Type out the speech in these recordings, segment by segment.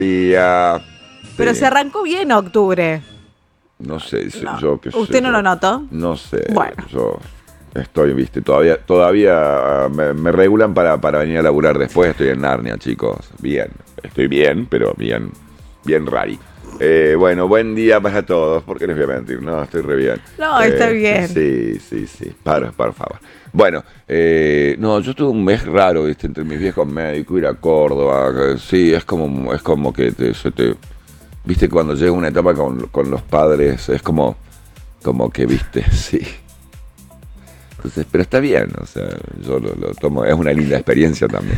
día. Pero Sí. se arrancó bien octubre. No sé, No. yo qué sé. ¿Usted no lo notó? No sé. Bueno. Yo estoy, viste, todavía me regulan para venir a laburar después. Estoy en Narnia, chicos. Bien. Estoy bien, pero bien rari. Bueno, buen día para todos. ¿Por qué les voy a mentir? No, estoy re bien. No, está bien. Sí. Por favor. Bueno, no, yo tuve un mes raro, viste, entre mis viejos médicos, ir a Córdoba. Sí, es como que viste, cuando llega una etapa con los padres, es como que, viste, sí. Entonces, pero está bien, o sea, yo lo tomo, es una linda experiencia también.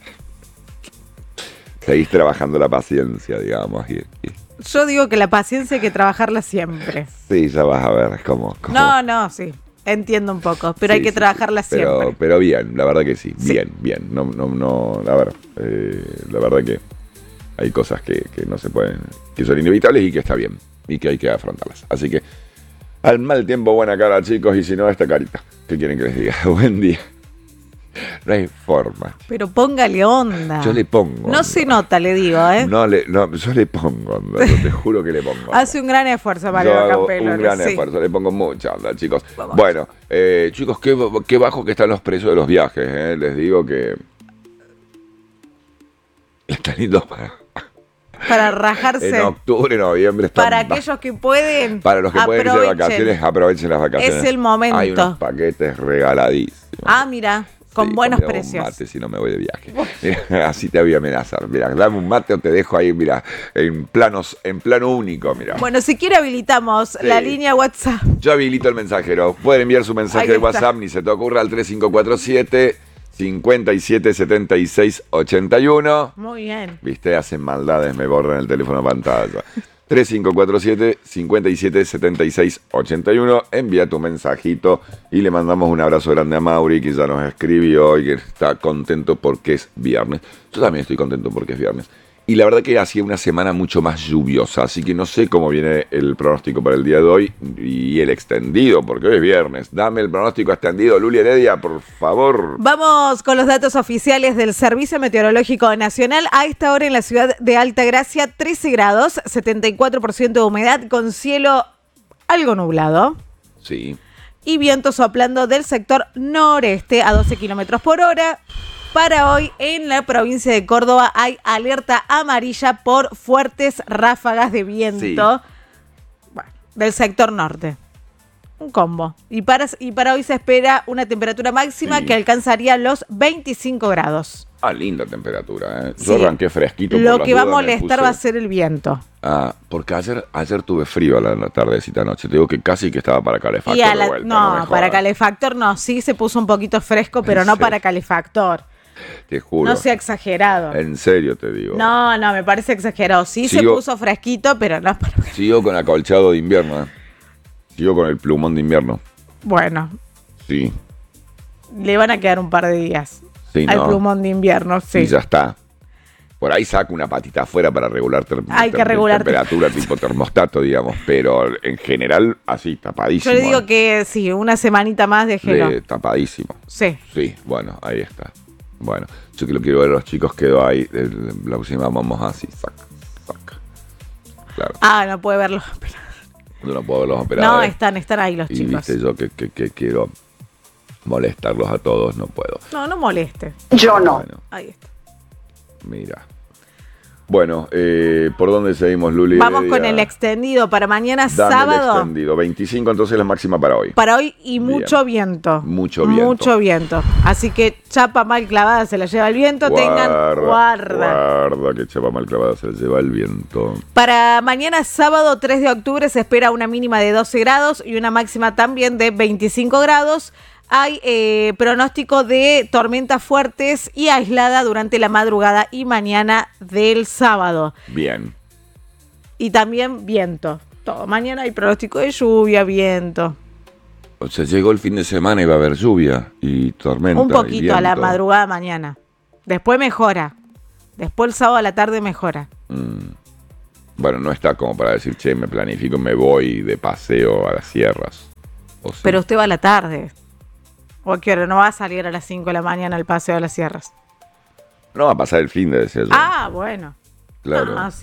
Seguís trabajando la paciencia, digamos. Yo digo que la paciencia hay que trabajarla siempre. Sí, ya vas a ver, es como... No, sí. Entiendo un poco, pero hay que trabajarla siempre. Pero bien, la verdad que sí. Sí. Bien. No, a ver, la verdad que hay cosas que no se pueden, que son inevitables y que está bien, y que hay que afrontarlas. Así que, al mal tiempo, buena cara, chicos, y si no, esta carita. ¿Qué quieren que les diga? Buen día. No hay forma. Pero póngale onda. Yo le pongo onda. No se nota, le digo, ¿eh? No, yo le pongo onda, yo te juro que le pongo onda. Hace un gran esfuerzo, Yo Mario hago Campelo. un gran sí. esfuerzo, le pongo mucha onda, chicos. Vamos. Bueno, chicos, qué bajo que están los precios de los viajes, ¿eh? Les digo que... Están lindos Para rajarse. en octubre, noviembre. Están Para aquellos que pueden. Para los que pueden irse de aprovechen. vacaciones, aprovechen las vacaciones. Es el momento. Hay unos paquetes regaladísimos. Mira, con Sí, buenos comemos precios. Un mate si no me voy de viaje. Mira, así te voy a amenazar. Mira, dame un mate o te dejo ahí, mira, en plano único, mira. Bueno, si quiere habilitamos Sí. la línea WhatsApp. Yo habilito el mensajero. Pueden enviar su mensaje Ahí de está. WhatsApp, ni se te ocurra, al 3547 577681. Muy bien. Viste, hacen maldades, me borran el teléfono pantalla. 3547-577681. Envía tu mensajito y le mandamos un abrazo grande a Mauri, que ya nos escribió y que está contento porque es viernes. Yo también estoy contento porque es viernes. Y la verdad que hacía una semana mucho más lluviosa, así que no sé cómo viene el pronóstico para el día de hoy y el extendido, porque hoy es viernes. Dame el pronóstico extendido, Luli Heredia, por favor. Vamos con los datos oficiales del Servicio Meteorológico Nacional. A esta hora en la ciudad de Altagracia, 13 grados, 74% de humedad, con cielo algo nublado. Sí. Y viento soplando del sector noreste a 12 kilómetros por hora. Para hoy en la provincia de Córdoba hay alerta amarilla por fuertes ráfagas de viento. Sí. Bueno, del sector norte. Un combo. Y para hoy se espera una temperatura máxima Sí. que alcanzaría los 25 grados. Linda temperatura, ¿eh? Sí. Yo arranqué fresquito. Lo por las que va a dudas, me molestar puse- va a ser el viento. Porque ayer tuve frío a la tardecita noche. Te digo que casi que estaba para calefactor Y a de vuelta. no, me para jodas. calefactor no. Sí se puso un poquito fresco, pero ¿En no serio? para calefactor. Te juro. No sea exagerado. En serio te digo. No, me parece exagerado. Sí se Sigo- puso fresquito, pero no para... Sigo con acolchado de invierno, ¿eh? Sigo con el plumón de invierno. Bueno, Sí. le van a quedar un par de días Sí, al ¿no? plumón de invierno, sí. Y ya está. Por ahí saco una patita afuera para regular Hay que regular temperatura tipo termostato, digamos. Pero en general, así, tapadísimo. Yo le digo que sí, una semanita más déjelo. Tapadísimo. Sí. Sí, bueno, ahí está. Bueno, yo que lo quiero ver a los chicos, quedó ahí. La próxima vamos así, sac. Claro, No puede verlo. yo no puedo ver los No, operadores. están ahí los Y chicos. viste, yo que quiero molestarlos a todos, no puedo. No moleste. Bueno, Ahí está. mira. Bueno, ¿por dónde seguimos, Luli? Vamos Heredia? con el extendido para mañana Dame el sábado. extendido. 25 entonces la máxima para hoy. Para hoy y Bien. mucho viento. Mucho viento. Mucho viento. Así que chapa mal clavada se la lleva el viento. Tengan guarda. Guarda, que chapa mal clavada se lleva el viento. Para mañana sábado 3 de octubre se espera una mínima de 12 grados y una máxima también de 25 grados. Hay pronóstico de tormentas fuertes y aislada durante la madrugada y mañana del sábado. Bien. Y también viento. Todo. Mañana hay pronóstico de lluvia, viento. O sea, llegó el fin de semana y va a haber lluvia y tormenta. Un y poquito a la viento. madrugada mañana. Después mejora. Después el sábado a la tarde mejora. Bueno, no está como para decir, che, me planifico, me voy de paseo a las sierras. ¿O sí? Pero usted va a la tarde. ¿O a qué hora? No va a salir a las 5 de la mañana al paseo de las sierras. No va a pasar el fin de decir yo. Bueno. Claro. Sí.